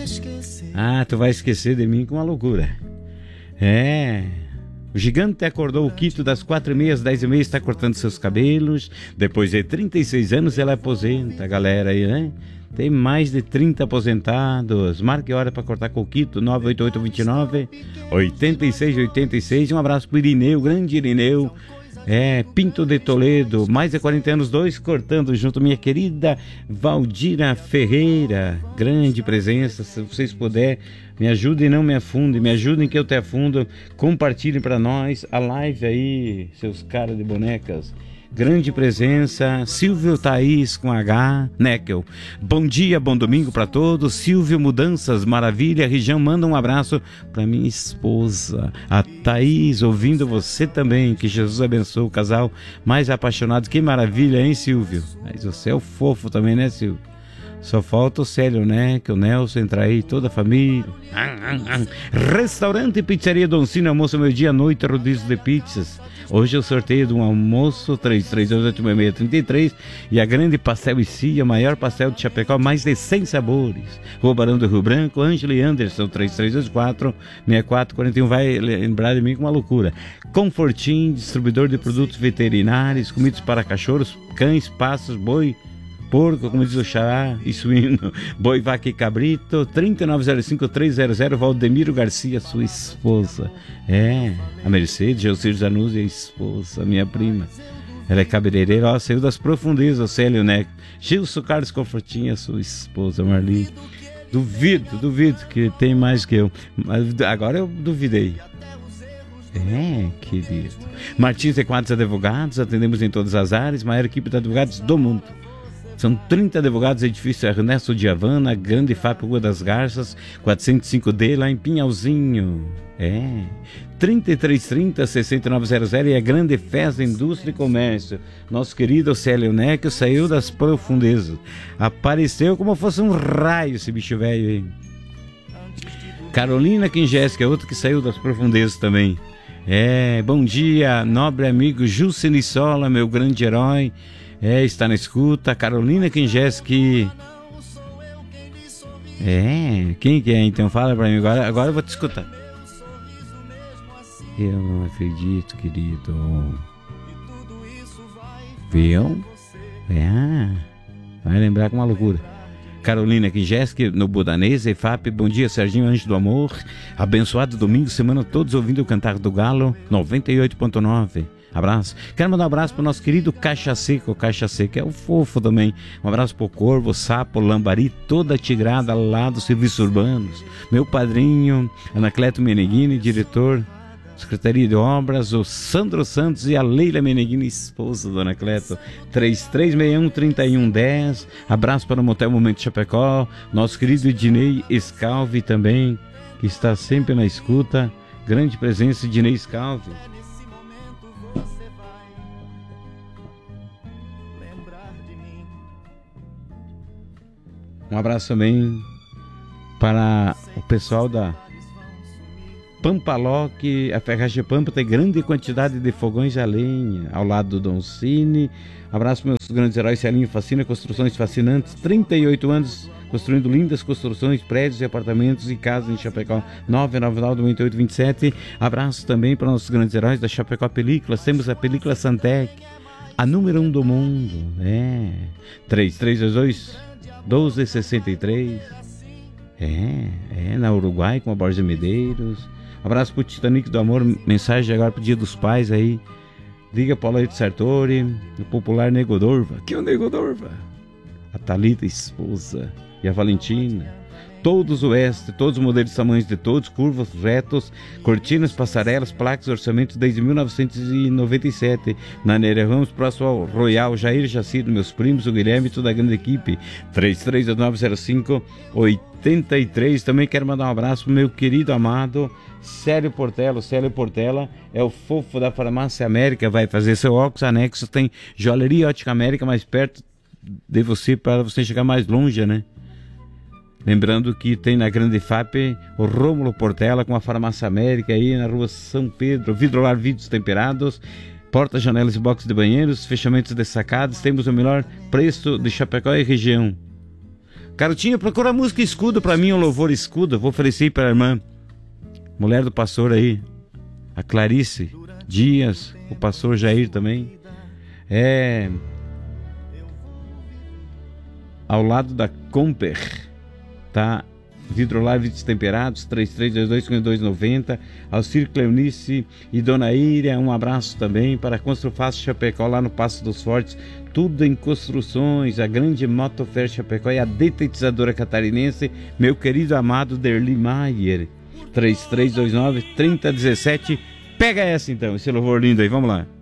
Ah, tu vai esquecer de mim com uma loucura. O gigante acordou o Quito das 4h30 às 10h30, está cortando seus cabelos. Depois de 36 anos ela aposenta, galera aí, né? Tem mais de 30 aposentados. Marque hora para cortar com o Quito, 98829-8686. Um abraço pro Irineu, grande Irineu. Pinto de Toledo, mais de 40 anos, 2 cortando junto, minha querida Valdira Ferreira, grande presença. Se vocês puderem, me ajudem, não me afundem, me ajudem que eu te afundo. Compartilhem para nós a live aí, seus caras de bonecas. Grande presença, Silvio Thaís com H, Neckel. Bom dia, bom domingo para todos. Silvio Mudanças, maravilha. Região, manda um abraço para minha esposa, a Thaís, ouvindo você também. Que Jesus abençoe o casal mais apaixonado. Que maravilha, hein, Silvio? Mas você é o fofo também, né, Silvio? Só falta o Célio, né? Que o Nelson entra aí, toda a família. Restaurante e Pizzaria Don Cine, almoço meio-dia à noite, rodízio de pizzas. Hoje eu sorteio de um almoço 33286633 e a grande pastel e cia, maior pastel de Chapecó, mais de 100 sabores. Rua Barão do Rio Branco, Ângelo e Anderson, 3324-6441. Vai lembrar de mim com uma loucura. Confortim, distribuidor de produtos veterinários, comidas para cachorros, cães, passos, boi, porco, como diz o xará, e suíno, boi, vaca e cabrito. 3905-300, Valdemiro Garcia, sua esposa. A Mercedes, Gelcir Zanuzzi, a esposa, minha prima. Ela é cabeleireira, ó, saiu das profundezas, o Célio Neco. Gilson Carlos Confortinha, sua esposa, Marli. Duvido que tem mais que eu. Mas agora eu duvidei. Querido. Martins e Quadros Advogados, atendemos em todas as áreas, maior equipe de advogados do mundo. São 30 advogados, edifício Ernesto de Havana, Grande FAP, Rua das Garças, 405D, lá em Pinhalzinho. 3330-6900 e a Grande Festa, Indústria e Comércio. Nosso querido Célio Neco saiu das profundezas. Apareceu como fosse um raio esse bicho velho aí. Carolina Kingeski, é outro que saiu das profundezas também. Bom dia, nobre amigo Juscelino Sola, meu grande herói. Está na escuta. Carolina Kingeski. Quem que é então? Fala pra mim agora eu vou te escutar. Eu não acredito, querido. Viu? Vai lembrar com uma loucura. Carolina Kingeski, no Budanese, EFAP. Bom dia, Serginho, Anjo do Amor. Abençoado domingo, semana todos ouvindo o Cantar do Galo 98.9. Abraço. Quero mandar um abraço para o nosso querido Caixa Seco. Caixa Seco é o fofo também. Um abraço para o Corvo, Sapo, Lambari, toda a tigrada lá dos serviços urbanos. Meu padrinho, Anacleto Meneghini, diretor, Secretaria de Obras, o Sandro Santos e a Leila Meneghini, esposa do Anacleto. 3361-3110. Abraço para o Motel Momento Chapecó. Nosso querido Ednei Scalvi também, que está sempre na escuta. Grande presença, Ednei Scalvi. Um abraço também para o pessoal da Pampaloc. A Ferragem Pampa tem grande quantidade de fogões a lenha ao lado do Don Cine. Abraço para meus grandes heróis, Celinho Fascina, construções fascinantes, 38 anos construindo lindas construções, prédios e apartamentos e casas em Chapecó, 999-9827. Abraço também para nossos grandes heróis da Chapecó Películas. Temos a Película Santec, a número 1 do mundo, 3322-1263. Na Uruguai com a Borja Medeiros. Abraço pro Titanic do Amor, mensagem agora pro Dia dos Pais aí. Liga pro Aloysio Sartori, o popular Nego Dorva. Que é o Nego Dorva? A Thalita, esposa, e a Valentina. Todos o oeste, todos os modelos, tamanhos de todos, curvas, retos, cortinas, passarelas, placas, orçamentos desde 1997. Na Neira Ramos, próximo ao Royal, Jair Jacido, meus primos, o Guilherme e toda a grande equipe. 332905-83. Também quero mandar um abraço pro meu querido amado Célio Portela. O Célio Portela é o fofo da Farmácia América, vai fazer seu óculos anexo, tem Joalheria Ótica América mais perto de você, para você chegar mais longe, né? Lembrando que tem na Grande FAP o Rômulo Portela com a Farmácia América aí na rua São Pedro. Vidrolar, vidros temperados, portas, janelas e boxes de banheiros, fechamentos de sacadas. Temos o melhor preço de Chapecó e região. Carotinho, procura a música Escudo pra mim, um louvor Escudo. Vou oferecer pra irmã, mulher do pastor aí, a Clarice Dias, o pastor Jair também. Ao lado da Comper, tá? Vidrolave Destemperados, 3322-5290. Alcir Cleonice e Dona Íria, um abraço também para a Construfácil Chapecó, lá no Passo dos Fortes. Tudo em construções, a grande Motofer Chapecó e a detetizadora catarinense, meu querido amado Derli Maier, 3329-3017. Pega essa então, esse louvor lindo aí, vamos lá.